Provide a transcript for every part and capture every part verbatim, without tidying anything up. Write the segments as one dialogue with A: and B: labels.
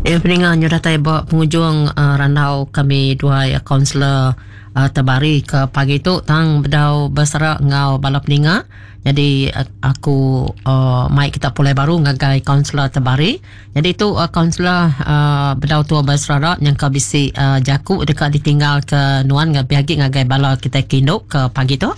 A: Eh, peningan nyo datai bawa penghujung uh, randau kami dua ya kaunselor uh, terbari ke pagi tu tang bedau berserak ngau balap peninga. Jadi uh, aku uh, mai kita pulai baru ngagai kaunselor terbari. Jadi tu uh, kaunselor uh, bedau tua berserak yang ke bisi uh, jaku dekat ditinggal ke nuan ngagai lagi ngagai bala kita kinduk ke pagi tu.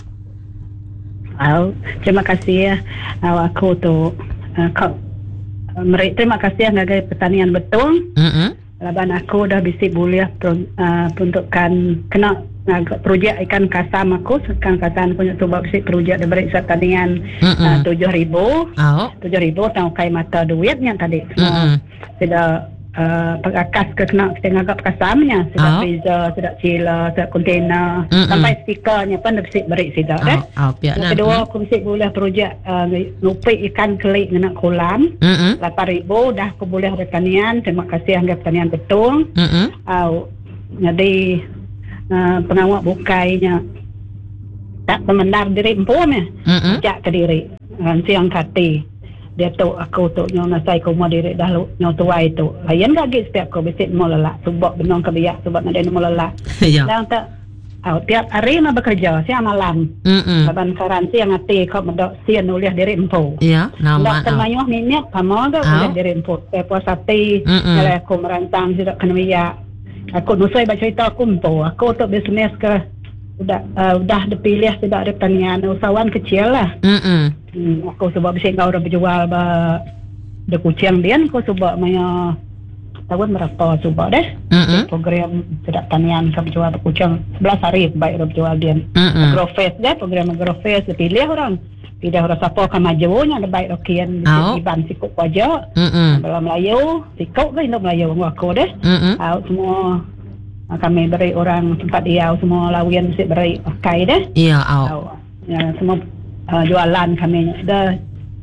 B: Oh, terima kasih ya. Uh, aku tu uh, kau Meri, terima kasih ngagai pertanian betul.
A: Mm-hmm.
B: Laban aku dah bisi boleh uh, peruntukan kena ngagak projek ikan kasam aku ikan kasam punya tu buat bisi projek diberi pertanian uh, tujuh ribu
A: Oh.
B: tujuh ribu tang kai mata duitnya tadi.
A: Mm-hmm.
B: Sudah uh, pengakas ke kena kita ngagak kasamnya sudah
A: Oh.
B: freezer sudah chiller sudah kontainer
A: Mm-mm.
B: sampai stikernya pun dah bisi beri sudah dah.
A: Oh, oh,
B: Yang kedua aku bisi boleh projek uh, nupi ikan kelik dengan kolam.
A: Mm-hmm.
B: lapan ribu dah aku boleh pertanian. Terima kasih anggap pertanian betul.
A: Mm-hmm.
B: Uh, jadi uh, pengawak bukainya tak pemendar diri empun ya.
A: Mm-hmm.
B: Jak ke diri. Ransi yang kati. Dia tu aku tu nyo nasai ko mo diri dah nyo tuai tu. Layan gak setiap ko bisik mo lelak. Sebab benong kebiak sebab ada mo lelak.
A: Ya.
B: Dan tak Oh, tiap hari mah bekerja, siang malam.
A: Mm-mm.
B: Laban karansi yang hati kau mendok sian nulis diri empu.
A: Ya, nama.
B: Tak termayuh minyak, kamu agak
A: Au.
B: udah dari input. Saya puas hati,
A: Mm-mm.
B: kalau aku merancang sudah kena biak. Aku nusai baca cerita aku empu. Aku untuk bisnes ke, udah uh, udah dipilih sudah ada pertanian usahawan kecil lah.
A: Mm-mm.
B: Hmm, aku sebab bisik kau udah berjual ba de kucing dia, aku sebab maya tahun berapa coba deh.
A: Mm-mm.
B: Program sudah pertanian kau berjual kucing sebelas hari baik udah berjual dia.
A: Mm-mm.
B: Agrofest deh, program Agrofest dipilih orang. Tidak orang siapa akan majunya ada baik rokian
A: Au.
B: di ban sikuk wajah.
A: Mm-mm.
B: Dalam Melayu, sikuk ke Indo Melayu aku deh.
A: Mm-mm.
B: Au semua uh, kami beri orang tempat dia semua lawian mesti beri pakai deh.
A: Iya, au.
B: Au. Ya, semua uh, jualan kami dah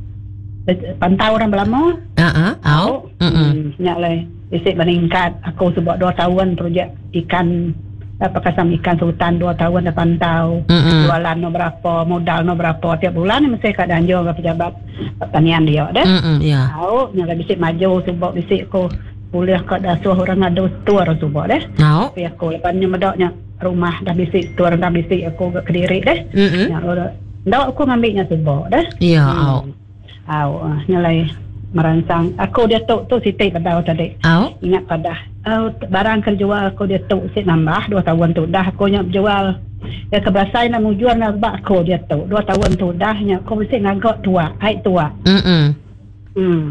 B: pantau orang berlama.
A: Uh-uh, au. Mm-mm.
B: Hmm, nyalai isi meningkat. Aku sebab dua tahun projek ikan apa kasam ikan sultan dua tahun dah pantau.
A: Mm-mm.
B: Jualan no berapa, modal no berapa tiap bulan ni mesti keadaan jo ke pejabat pertanian dia dah.
A: Mm-mm, ya.
B: Tahu nyala bisik maju sebab bisik ko boleh ke dasuh orang ada tur sebab dah.
A: Au.
B: Tapi aku lepasnya medaknya rumah dah bisik tur dah bisik aku ke Kediri dah.
A: Mm-mm.
B: Ya ndak aku ngambilnya sebab dah.
A: Iya, au.
B: Au nyalai merancang. Aku dia tu tu Siti pada tadi.
A: Au.
B: Ingat pada uh, barang kerjual aku dia tu si nambah dua tahun tu dah aku nyak jual ya kebiasaan nak mujual nak bak aku dia tu dua tahun tu dah nyak aku mesti ngagak tua ai tua.
A: Mm-mm.
B: Hmm.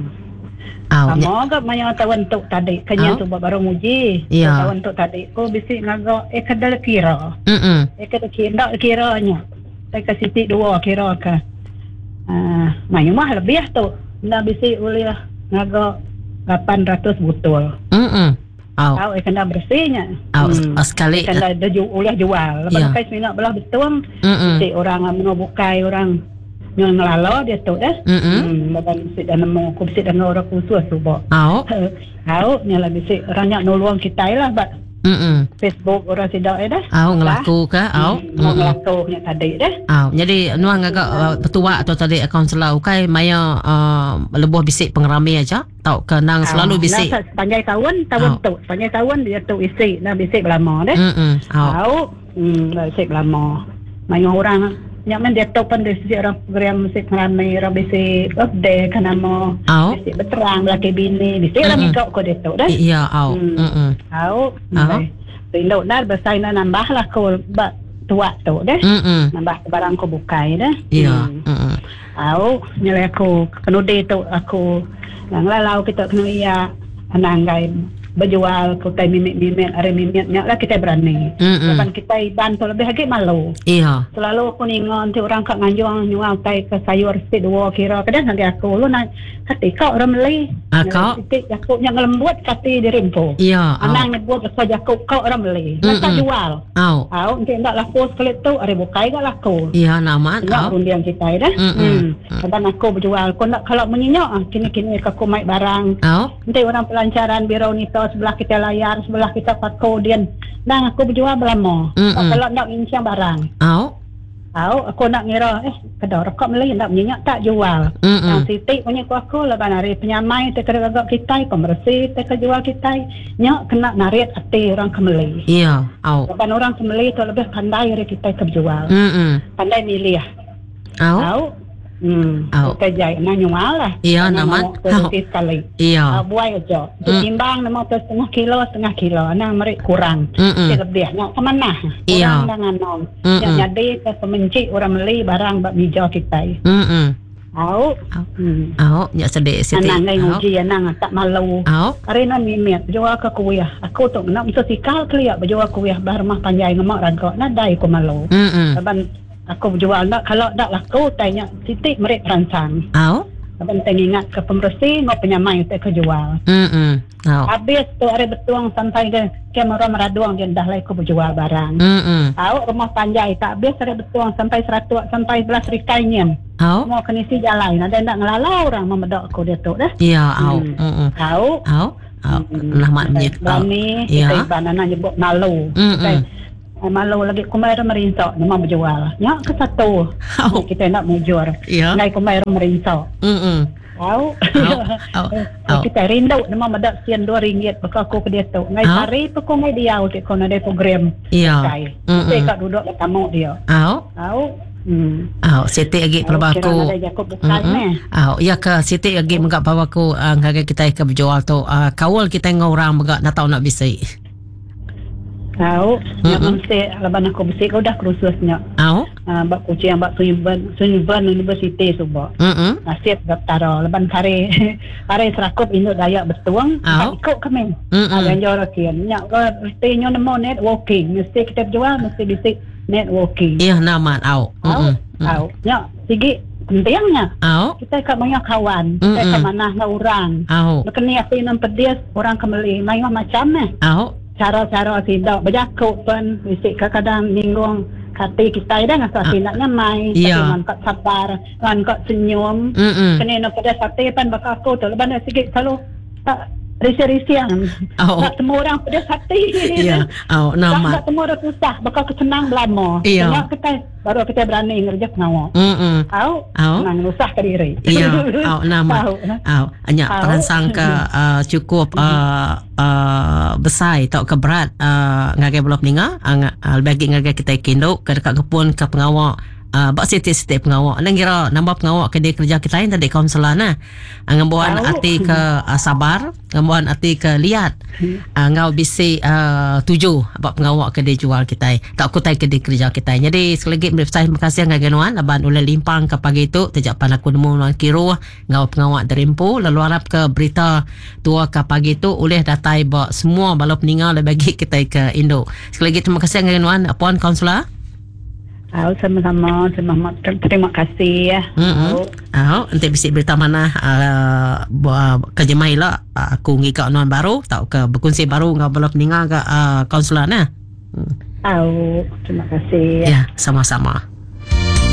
A: Au.
B: Kamu agak banyak tahun tu tadi kenya
A: Au.
B: tu baru muji.
A: Ya.
B: Dua tahun tu tadi aku mesti ngagak eh kadal kira.
A: Mm-mm.
B: Eh kadal kira ndak kiranya. Saya ke Siti dua kira ke. Ah, uh, mayu mah lebih tu. Ndak bisi boleh ngagak lapan ratus botol.
A: Mm-mm. Au.
B: Tahu eh kena bersihnya.
A: Au. Hmm. Sekali.
B: Kena ada ju- boleh jual. Lepas
A: Ya.
B: kai semina belah betul.
A: Mm-mm.
B: Si orang mau bukai orang yang ngelalo dia tu dah.
A: Mm-mm.
B: Hmm, lepas si dah nemu ku si dah orang khusus tu bo.
A: Au.
B: Tahu nyala bisi orang nak nolong kita lah bat.
A: Mm-mm.
B: Facebook orang sidak eh dah.
A: Au ngelaku ke? Au.
B: Hmm, mau ngelaku nya tadi dah.
A: Au. Jadi nuang agak uh, petua atau tadi kaunselor ukai maya uh, lebuh bisik pengerami aja. Tau kenang selalu bisik.
B: Nah, sepanjang tahun tahun
A: Au.
B: tu. Sepanjang tahun dia tu isi dah bisik lama dah.
A: Mm-mm. Au.
B: Tahu, hmm, bisik lama. Banyak orang yang men dia tahu pun dia si orang program musik ramai orang bisik birthday kan nama.
A: Au.
B: Bisik berterang belaki bini. Bisik orang
A: Mm-mm.
B: ikut ko dia tahu dah.
A: Iya, au.
B: Hmm.
A: Mm-mm.
B: Tahu.
A: Au.
B: Rindu dah bersaing dah nambah lah ko bak tua tu dah.
A: Mm-mm.
B: Nambah barang ko bukai dah.
A: Iya.
B: Hmm.
A: Mm-mm.
B: Tahu, nyala aku kenudi tu aku yang lalau kita kena iya ananggai berjual ko tay mimit-mimit are mimitnya lah kita berani.
A: Mm-mm.
B: Lepas kita iban tu lebih lagi malu.
A: Iya.
B: Selalu aku ningon tu orang kat nganjung nyual tay ke sayur si dua kira kadang nanti aku lu nak kati kau orang beli.
A: Ah, kau?
B: Titik aku yang lembut kati di rimpo.
A: Iya. Au.
B: Anang nak buat besar aku kau orang beli. Nak
A: Mm-mm.
B: jual.
A: Au.
B: Au nanti ndak laku sekali tu are bukai gak laku.
A: Iya, nama.
B: Nak
A: Au.
B: undian kita dah.
A: Mm-mm.
B: Hmm. Kadang aku berjual. Kau nak kalau menyinyok kini-kini aku mai barang.
A: Au.
B: Nanti orang pelancaran biro nito sebelah kita layar, sebelah kita pat kemudian. Dan aku berjual berlama.
A: Mm-mm.
B: Kalau nak incang barang.
A: Au.
B: Tahu aku nak ngira eh kedai rokok Melayu nak minyak tak jual.
A: Mm-mm.
B: Yang Siti punya ku aku lepas hari penyamai te kena agak kita pembersih te ke jual kita nyak kena narik hati orang Kemeli.
A: Iya, au.
B: Lepas orang Kemeli tu lebih pandai dari kita ke jual.
A: Mm-mm.
B: Pandai milih.
A: Au.
B: Tahu? Hmm.
A: Au.
B: Kita jai nak nyual lah.
A: Iya,
B: Nak
A: naman.
B: mau produksi sekali.
A: Iya.
B: Uh, buai aja.
A: Mm.
B: Timbang nama tu setengah kilo, setengah kilo. Nang merik kurang.
A: Mm-mm.
B: Dia lebih. Nak ke mana?
A: Iya.
B: Orang dengan nong.
A: Mm-mm.
B: Yang jadi ke pemenci orang beli barang bak bija kita.
A: Mm-mm.
B: Tahu?
A: Au.
B: Hmm.
A: Au, nyak sedek Siti.
B: Anang ngai
A: Au.
B: nguji anang tak malu.
A: Au.
B: Hari nan mimit berjual ke kuliah. Aku tu nak mesti sikal kelia berjual kuliah bar rumah panjai ngemak ragak. Nadai ku malu.
A: Mm-mm.
B: Leban aku berjual nak kalau tak laku tanya Siti merik rancang.
A: Au.
B: Leban teng ingat ke pembersih ngau penyamai te ke jual.
A: Mm-mm. Au.
B: Habis tu hari betuang sampai ke kamera meraduang dia dah lai ku berjual barang.
A: Mm-mm.
B: Tahu rumah panjai tak habis hari betuang sampai seratus sampai belas rikainya.
A: Au.
B: Mau kena si jalan ada nak ngelalau orang memedok aku dia tu dah.
A: Iya, au.
B: Hmm.
A: Mm-mm.
B: Tahu?
A: Au. Au. Nama minyak. Au.
B: Berani
A: Ya.
B: kita ibadah nak nyebut malu.
A: Mm-mm.
B: Kita eh, malu lagi kumair merinsak nama berjual. Nya ke satu.
A: Au.
B: Kita nak mujur.
A: Ya.
B: Ngai kumair merinsak.
A: Mm-mm.
B: Tahu?
A: Au. Au. Au.
B: Kita rindu nama medak sian dua ringgit baka aku ke dia tu. Ngai
A: Au.
B: hari tu ku ngai dia ke kono ada program.
A: Iya.
B: Kai.
A: Mm-mm.
B: Kita kat duduk bertamu dia.
A: Au.
B: Tahu? Hmm.
A: Au, Siti lagi pelaba
B: Kira
A: aku.
B: ada Jakob bukan eh.
A: Au, ya ke Siti lagi megak bawa aku uh, ngagai kita ke berjual tu. Uh, kawal kita ngorang megak nak tahu nak bisi.
B: Tahu? Nya
A: Mm-mm.
B: mesti leban aku besi kau dah krususnya.
A: Au.
B: Ah, bak kucing bak Sunnyburn Sunnyburn University subak.
A: Mm-mm.
B: Nasib daftar leban kare kare serakup Indo Dayak betuang
A: Au.
B: ikut kami.
A: Mm-mm.
B: Ah ganjor kian. Nya ko mesti nyo nemo networking, mesti kita jual mesti bisik networking.
A: Iya naman au.
B: Tahu?
A: Mm-mm.
B: Tahu. Nya sigi pentingnya
A: Au.
B: kita kat banyak kawan, kita
A: Mm-mm.
B: kat mana orang.
A: Au.
B: Lekeni api nan pedis orang kembali main macam eh.
A: Au.
B: Cara-cara tidak berjakut pun bisik kadang-kadang minggung hati kita dah ngasa
A: Ah.
B: tindak nyamai
A: Iya.
B: tapi man kat sabar man kat senyum
A: Mm-mm.
B: kena nak pada sate pan bakal aku tu lepas nak sikit selalu tak risi-risian
A: Au.
B: tak semua orang pada sate
A: Iya. Au
B: tak,
A: naman.
B: tak semua orang susah bakal kesenang belama
A: Iya.
B: Tengok kita baru kita berani ngerja pengawal
A: Mm-mm.
B: au
A: Au.
B: senang usah ke diri
A: Iya. Au naman.
B: tahu
A: Au, hanya
B: Au.
A: peransang ke uh, cukup uh, uh, besar atau ke berat uh, ngagai belum ninga uh, uh, bagi ngagai kita kinduk ke dekat kepun ke pengawal uh, bak setiap-setiap pengawal nang kira nambah pengawal ke dia kerja kita lain tadi kaunselor nah uh, ngambuan
B: Au.
A: hati ke uh, sabar ngambuan hati ke liat uh, ngau bisi uh, tuju bak pengawal ke dia jual kita tak kutai ke dia kerja kita jadi sekali lagi terima kasih ngagai nuan laban ulai limpang ke pagi itu tejak pan aku nemu nuan kiro ngau pengawal derimpu lalu harap ke berita tua ke pagi itu oleh datai bak semua balap peninggal bagi kita ke Indo sekali lagi terima kasih ngagai nuan puan kaunselor.
B: au sama-sama sama terima kasih ya
A: Hmm. Oh, nanti bisik berita mana uh, buat kerja mai lah uh, aku ngi kak non baru tau ke berkongsi baru ngau balap peninggal ke uh, kaunselor nah. Hmm.
B: au terima kasih
A: Ya, sama-sama.